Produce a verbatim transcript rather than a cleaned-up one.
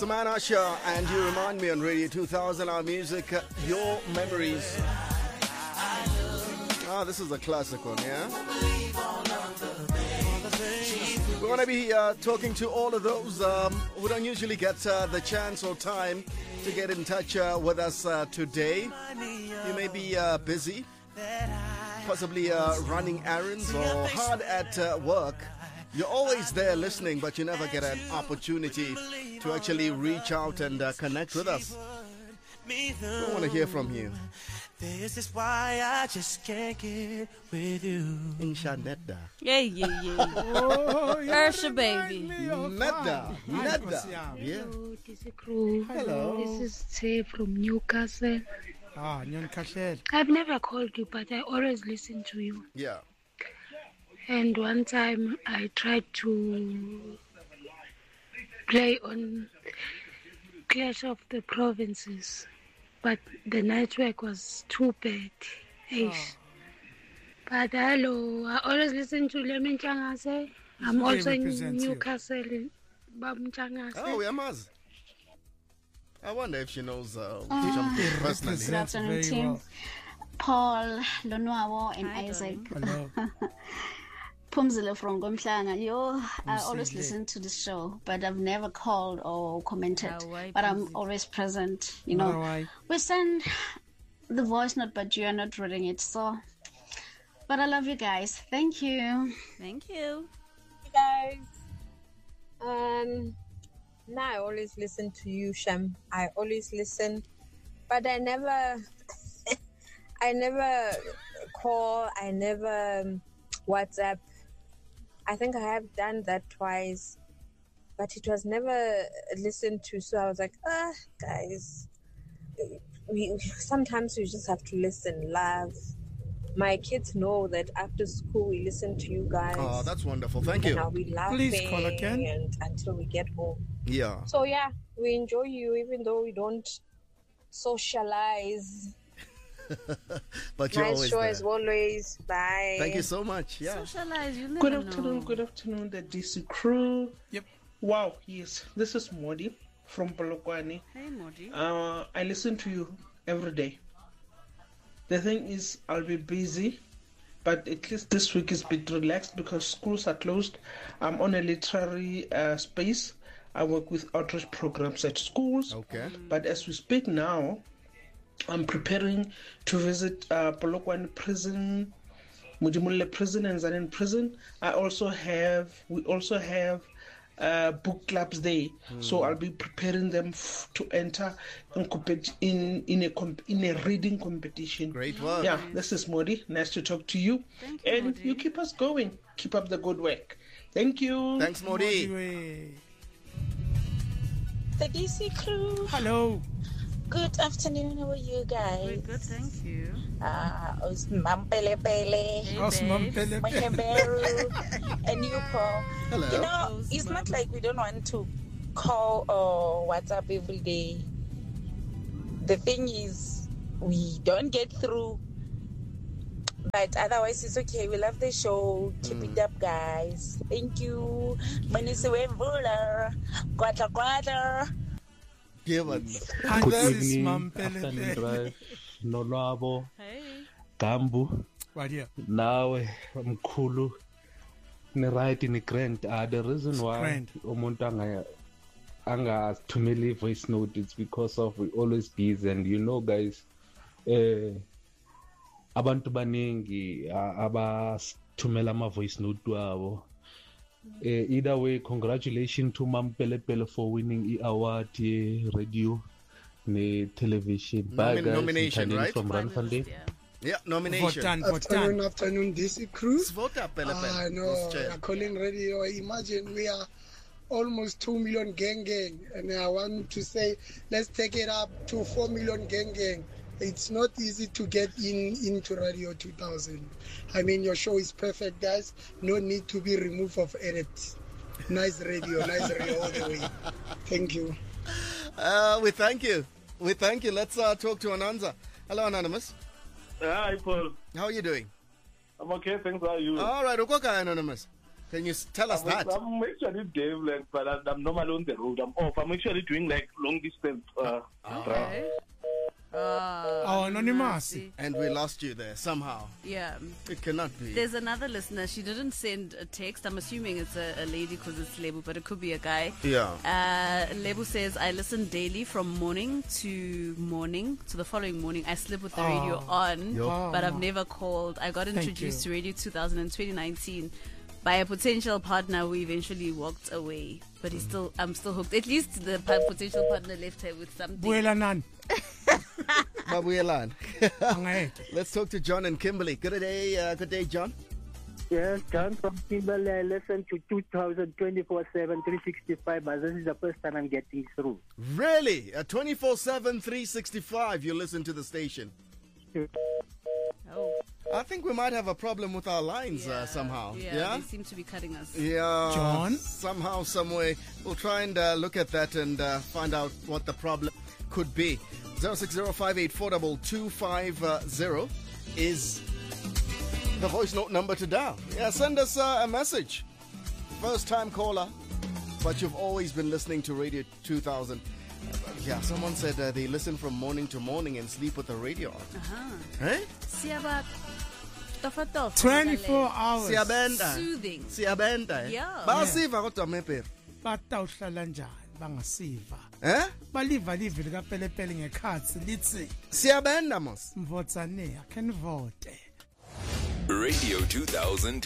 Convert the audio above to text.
Samana Asha, and You Remind Me on Radio two thousand, our music, uh, Your Memories. Ah, this is a classic one, yeah? We're going to be uh, talking to all of those um, who don't usually get uh, the chance or time to get in touch uh, with us uh, today. You may be uh, busy, possibly uh, running errands or hard at uh, work. You're always there listening, but you never get an opportunity to actually reach out and uh, connect with us. We want to hear from you. This is why I just can't get with you. Inshanetta. Yeah, yeah, yeah. Oh, Ursha, baby. Netta. Netta. Yeah. Hello, this is Crew. Hello. This is Tay from Newcastle. Ah, Newcastle. I've never called you, but I always listen to you. Yeah. And one time I tried to play on Clash of the Provinces, but the network was too bad. Oh. But hello, I always listen to Lemon Changase. I'm also in Newcastle. In oh, we are Maz. I wonder if she knows uh, uh, personally. Good afternoon, team. Well. Paul, Lonwabo, and Hi, Isaac. Hello. Pumzile from Gomhlanga. Yo, I always listen to the show, but I've never called or commented. But I'm always present. You know, we send the voice note, but you are not reading it. So, but I love you guys. Thank you. Thank you. Hey guys. Um, now I always listen to you, Shem. I always listen, but I never, I never call. I never um, WhatsApp. I think I have done that twice, but it was never listened to. So I was like, ah, guys, we sometimes we just have to listen. Love. My kids know that after school we listen to you guys. Oh, that's wonderful. Thank you. And we laughing Please call again. And until we get home. Yeah. So yeah, we enjoy you even though we don't socialize. But you're nice always show there. as always. Bye. Thank you so much. Yeah. Socialize, you never Good know. afternoon, good afternoon, the D C crew. Yep. Wow, yes, this is Modi from Polokwane. Hey, Modi. Uh, I listen to you every day. The thing is, I'll be busy, but at least this week is a bit relaxed because schools are closed. I'm on a literary uh, space. I work with outreach programs at schools. Okay. But as we speak now, I'm preparing to visit uh, Polokwane prison, Mujimule prison, and Zanen prison. I also have, we also have uh, book clubs there, mm. so I'll be preparing them f- to enter in, compet- in in a comp- in a reading competition. Great work. Yeah, this is Modi. Nice to talk to you, Thank you, and Modi. you keep us going. Keep up the good work. Thank you. Thanks, Modi. Modi. The D C crew. Hello. Good afternoon. How are you guys? We're good, thank you. Ah, uh, Osmam Pele Pele. Hey, Osmam babes. Pele Maheberu. And you, Paul. Hello. You know, it's not like we don't want to call or WhatsApp every day. The thing is, we don't get through. But otherwise, it's okay. We love the show. Keep mm. it up, guys. Thank you. Manisiwe Mvula. Kwata kwata. Give us. Good evening, afternoon drive, Nolwabo, Hey. Gambu, Right here. nawe mkhulu ni right ni grant. Uh, the reason why Grand. umuntu anga anga thumeli voice note, it's because of we always busy, and you know guys, eh abantu baningi abathumela ama voice note wabo. Uh, either way, congratulations to Mam Pele Pele for winning the award ye radio ne television. Bye Nomin- guys, nomination, Mthaneni right? from Ranfande. Yeah. Yeah, nomination. Votan, Afternoon, votan. afternoon, D C crew. Vota Pele Pele. I know, we are calling radio. Imagine we are almost two million gang gang, and I want to say, let's take it up to four million gang gang. It's not easy to get in into Radio two thousand. I mean, your show is perfect, guys. No need to be removed of edit. Nice radio, nice radio all the way. Thank you. Uh, we thank you. We thank you. Let's uh, talk to Ananza. Hello, Anonymous. Hi, Paul. How are you doing? I'm okay, thanks. How are you? All right, okay, Anonymous. Can you tell us I'm, that? I'm actually Dave, like, but I'm normally on the road. I'm off. I'm actually doing like long distance. Uh, okay. Uh, oh, Anonymous. And we lost you there somehow. Yeah. It cannot be. There's another listener. She didn't send a text. I'm assuming it's a, a lady because it's Lebu, but it could be a guy. Yeah. Uh, Lebu says, I listen daily from morning to morning to the following morning. I sleep with the Oh. radio on, Yo. but I've never called. I got Thank introduced you. to Radio two thousand in twenty nineteen by a potential partner who eventually walked away. But he's still, I'm still hooked. At least the pa- potential partner left her with something. Buela nani. Babuyelan. Let's talk to John and Kimberly. Good day, uh, good day, John. Yes, John from Kimberley. I listen to two thousand twenty-four seven, three sixty-five, but this is the first time I'm getting through. Really? Uh, twenty-four seven, three sixty-five, you listen to the station. Oh. I think we might have a problem with our lines uh, somehow. Yeah, Yeah? they seem to be cutting us. Yeah. John? Somehow, some way. We'll try and uh, look at that and uh, find out what the problem could be. zero six zero five eight four two two five zero is the voice note number to dial. Yeah, send us uh, a message. First time caller, but you've always been listening to Radio two thousand. Uh, yeah, someone said uh, they listen from morning to morning and sleep with the radio on. Uh-huh. Eh? Siaba. Tofa tofa. twenty-four hours. Siyabenda. Soothing. Siyabenda. Yeah. Basiva kodwa mepere. Batawuhlala njani bangasiva. Eh? Baliva livi likapelepele ngekhatsi lithi Siyabenda mos. mvotsane akhe nivote. Radio two thousand.